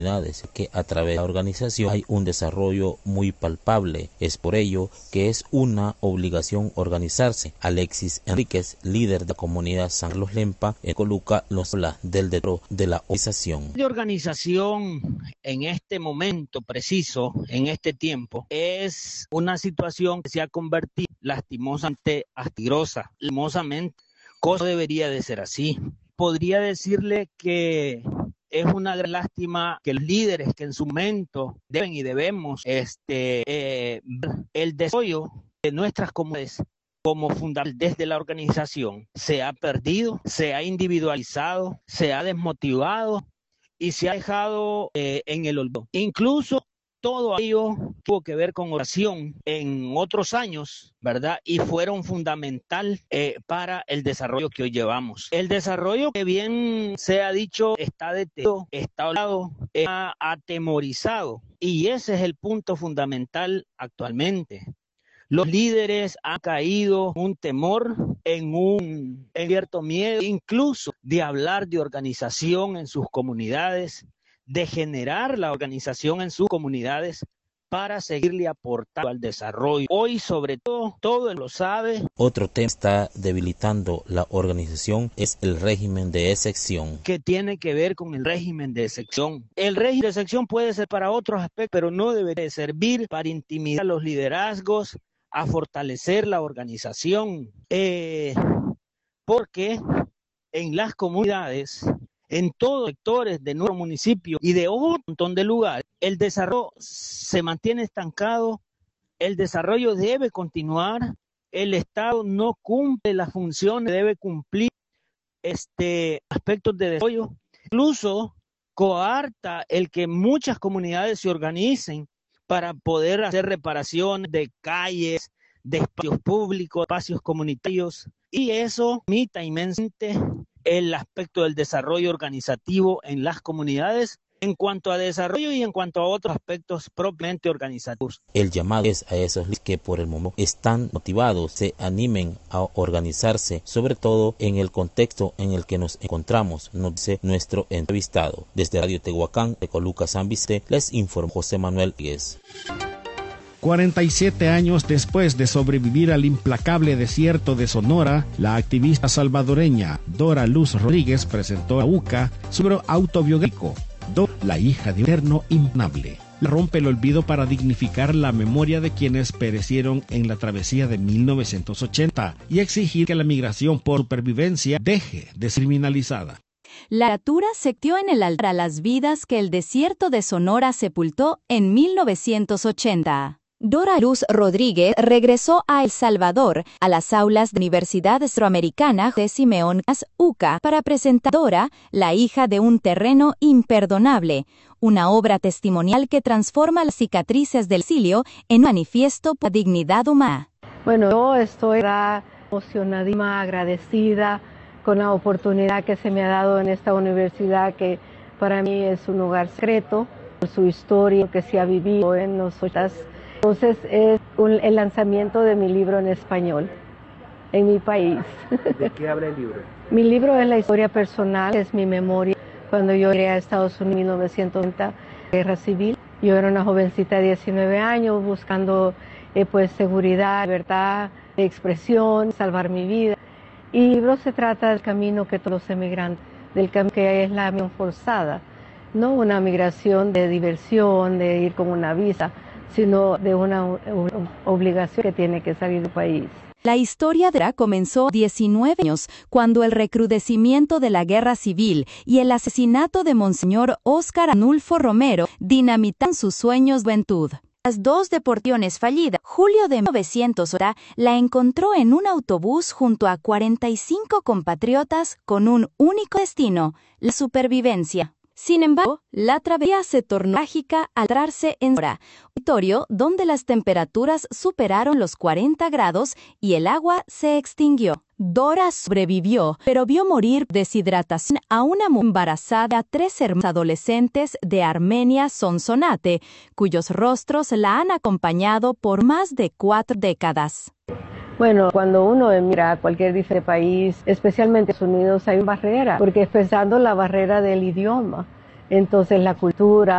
que a través de la organización hay un desarrollo muy palpable. Es por ello que es una obligación organizarse. Alexis Enríquez, líder de la comunidad San Carlos Lempa, en Coluca, nos habla del desarrollo de la organización. La organización en este momento preciso, en este tiempo, es una situación que se ha convertido lastimosamente asquerosa. Lastimosamente, cosa debería de ser así. Podría decirle que es una gran lástima que los líderes que en su momento deben y debemos el desarrollo de nuestras comunidades como fundamental desde la organización se ha perdido, se ha individualizado, se ha desmotivado y se ha dejado en el olvido. Incluso todo ello tuvo que ver con oración en otros años, ¿verdad? Y fueron fundamental para el desarrollo que hoy llevamos. El desarrollo, que bien se ha dicho, está detenido, está olvidado, está atemorizado. Y ese es el punto fundamental actualmente. Los líderes han caído en un temor, en un cierto miedo, incluso de hablar de organización en sus comunidades, de generar la organización en sus comunidades para seguirle aportando al desarrollo. Hoy, sobre todo, todo lo sabe. Otro tema que está debilitando la organización es el régimen de excepción. Que tiene que ver con el régimen de excepción. El régimen de excepción puede ser para otros aspectos, pero no debe servir para intimidar los liderazgos, a fortalecer la organización, porque en las comunidades, en todos los sectores de nuestro municipio y de un montón de lugares, el desarrollo se mantiene estancado, el desarrollo debe continuar, el Estado no cumple las funciones, debe cumplir aspectos de desarrollo, incluso coarta el que muchas comunidades se organicen para poder hacer reparaciones de calles, de espacios públicos, espacios comunitarios, y eso limita inmensamente el aspecto del desarrollo organizativo en las comunidades en cuanto a desarrollo y en cuanto a otros aspectos propiamente organizativos. El llamado es a esos que por el momento están motivados, se animen a organizarse, sobre todo en el contexto en el que nos encontramos, nos dice nuestro entrevistado. Desde Radio Tehuacán, de Coluca, San Vicente, les informó José Manuel Díez. 47 años después de sobrevivir al implacable desierto de Sonora, la activista salvadoreña Dora Luz Rodríguez presentó a UCA su libro autobiográfico, Dora, la hija de un eterno imparable. Rompe el olvido para dignificar la memoria de quienes perecieron en la travesía de 1980 y exigir que la migración por supervivencia deje de ser criminalizada. La criatura se actió en el altar a las vidas que el desierto de Sonora sepultó en 1980. Dora Luz Rodríguez regresó a El Salvador, a las aulas de la Universidad Centroamericana de Simeón UCA, para presentar Dora, la hija de un terreno imperdonable, una obra testimonial que transforma las cicatrices del exilio en un manifiesto por la dignidad humana. Bueno, yo estoy emocionadísima, agradecida con la oportunidad que se me ha dado en esta universidad, que para mí es un lugar secreto, por su historia que se ha vivido en los 80. Entonces es el lanzamiento de mi libro en español, en mi país. ¿De qué habla el libro? Mi libro es la historia personal, es mi memoria. Cuando yo llegué a Estados Unidos en 1990, guerra civil, yo era una jovencita de 19 años buscando pues seguridad, libertad de expresión, salvar mi vida. Y el libro se trata del camino que todos los emigrantes, del camino que es la migración forzada, no una migración de diversión, de ir con una visa, sino de una obligación que tiene que salir del país. La historia de Dora comenzó a 19 años, cuando el recrudecimiento de la guerra civil y el asesinato de Monseñor Óscar Arnulfo Romero dinamitan sus sueños de juventud. Las dos deportaciones fallidas, julio de 1980, la encontró en un autobús junto a 45 compatriotas con un único destino, la supervivencia. Sin embargo, la travesía se tornó trágica al entrarse en Sonora, un territorio donde las temperaturas superaron los 40 grados y el agua se extinguió. Dora sobrevivió, pero vio morir por deshidratación a una mujer embarazada a 3 hermanos adolescentes de Armenia Sonsonate, cuyos rostros la han acompañado por más de 4 décadas. Bueno, cuando uno emigra a cualquier diferente país, especialmente Estados Unidos, hay una barrera, porque empezando la barrera del idioma. entonces la cultura,